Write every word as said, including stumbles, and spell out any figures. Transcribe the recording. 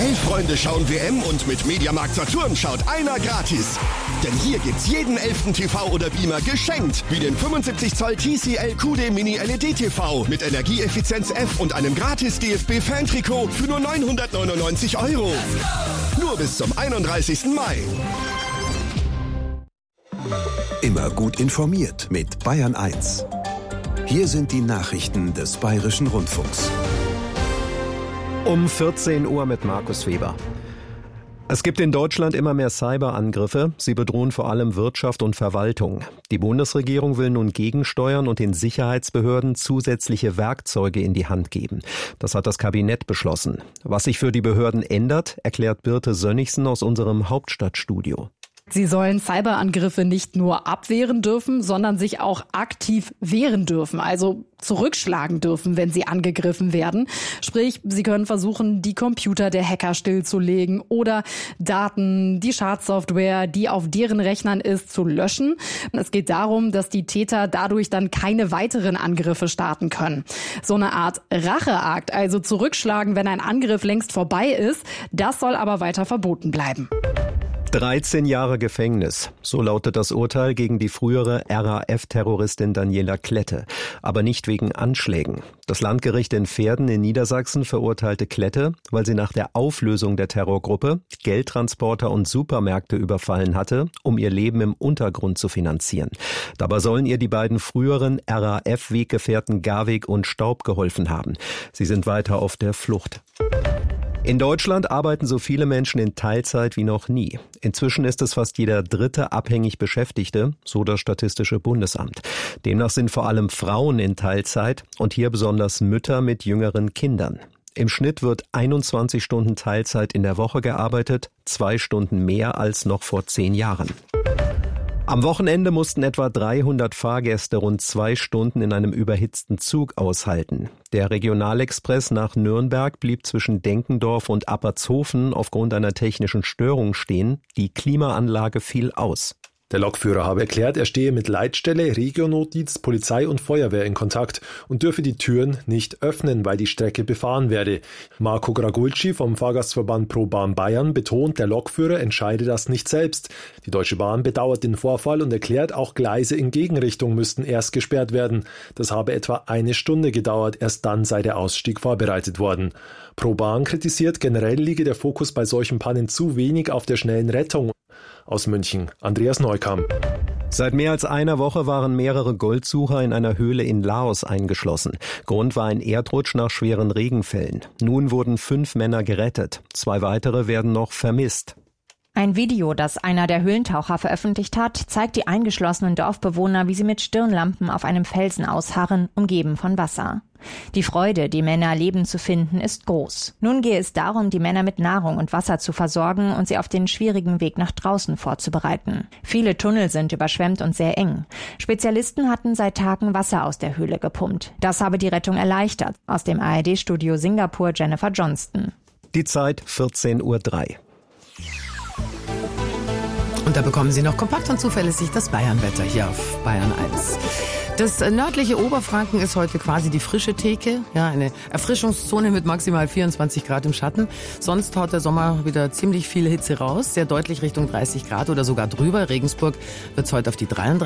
Elf Freunde schauen W M und mit Mediamarkt Saturn schaut einer gratis. Denn hier gibt's jeden elften T V oder Beamer geschenkt. Wie den fünfundsiebzig Zoll T C L Q D Mini L E D T V mit Energieeffizienz F und einem gratis D F B-Fan-Trikot für nur neunhundertneunundneunzig Euro. Nur bis zum einunddreißigsten Mai. Immer gut informiert mit Bayern eins. Hier sind die Nachrichten des Bayerischen Rundfunks. Um vierzehn Uhr mit Markus Weber. Es gibt in Deutschland immer mehr Cyberangriffe. Sie bedrohen vor allem Wirtschaft und Verwaltung. Die Bundesregierung will nun gegensteuern und den Sicherheitsbehörden zusätzliche Werkzeuge in die Hand geben. Das hat das Kabinett beschlossen. Was sich für die Behörden ändert, erklärt Birte Sönnigsen aus unserem Hauptstadtstudio. Sie sollen Cyberangriffe nicht nur abwehren dürfen, sondern sich auch aktiv wehren dürfen, also zurückschlagen dürfen, wenn sie angegriffen werden. Sprich, sie können versuchen, die Computer der Hacker stillzulegen oder Daten, die Schadsoftware, die auf deren Rechnern ist, zu löschen. Es geht darum, dass die Täter dadurch dann keine weiteren Angriffe starten können. So eine Art Racheakt, also zurückschlagen, wenn ein Angriff längst vorbei ist, das soll aber weiter verboten bleiben. dreizehn Jahre Gefängnis. So lautet das Urteil gegen die frühere R A F-Terroristin Daniela Klette. Aber nicht wegen Anschlägen. Das Landgericht in Verden in Niedersachsen verurteilte Klette, weil sie nach der Auflösung der Terrorgruppe Geldtransporter und Supermärkte überfallen hatte, um ihr Leben im Untergrund zu finanzieren. Dabei sollen ihr die beiden früheren R A F-Weggefährten Garwig und Staub geholfen haben. Sie sind weiter auf der Flucht. In Deutschland arbeiten so viele Menschen in Teilzeit wie noch nie. Inzwischen ist es fast jeder dritte abhängig Beschäftigte, so das Statistische Bundesamt. Demnach sind vor allem Frauen in Teilzeit und hier besonders Mütter mit jüngeren Kindern. Im Schnitt wird einundzwanzig Stunden Teilzeit in der Woche gearbeitet, zwei Stunden mehr als noch vor zehn Jahren. Am Wochenende mussten etwa dreihundert Fahrgäste rund zwei Stunden in einem überhitzten Zug aushalten. Der Regionalexpress nach Nürnberg blieb zwischen Denkendorf und Appertshofen aufgrund einer technischen Störung stehen. Die Klimaanlage fiel aus. Der Lokführer habe erklärt, er stehe mit Leitstelle, Regionalnotdienst, Polizei und Feuerwehr in Kontakt und dürfe die Türen nicht öffnen, weil die Strecke befahren werde. Marco Gragulci vom Fahrgastverband ProBahn Bayern betont, der Lokführer entscheide das nicht selbst. Die Deutsche Bahn bedauert den Vorfall und erklärt, auch Gleise in Gegenrichtung müssten erst gesperrt werden. Das habe etwa eine Stunde gedauert, erst dann sei der Ausstieg vorbereitet worden. ProBahn kritisiert, generell liege der Fokus bei solchen Pannen zu wenig auf der schnellen Rettung. Aus München, Andreas Neukamp. Seit mehr als einer Woche waren mehrere Goldsucher in einer Höhle in Laos eingeschlossen. Grund war ein Erdrutsch nach schweren Regenfällen. Nun wurden fünf Männer gerettet. Zwei weitere werden noch vermisst. Ein Video, das einer der Höhlentaucher veröffentlicht hat, zeigt die eingeschlossenen Dorfbewohner, wie sie mit Stirnlampen auf einem Felsen ausharren, umgeben von Wasser. Die Freude, die Männer lebend zu finden, ist groß. Nun gehe es darum, die Männer mit Nahrung und Wasser zu versorgen und sie auf den schwierigen Weg nach draußen vorzubereiten. Viele Tunnel sind überschwemmt und sehr eng. Spezialisten hatten seit Tagen Wasser aus der Höhle gepumpt. Das habe die Rettung erleichtert. Aus dem A R D-Studio Singapur Jennifer Johnston. Die Zeit vierzehn Uhr drei. Und da bekommen Sie noch kompakt und zuverlässig das Bayernwetter hier auf Bayern eins. Das nördliche Oberfranken ist heute quasi die frische Theke, ja, eine Erfrischungszone mit maximal vierundzwanzig Grad im Schatten. Sonst haut der Sommer wieder ziemlich viel Hitze raus, sehr deutlich Richtung dreißig Grad oder sogar drüber. Regensburg wird es heute auf die dreiunddreißig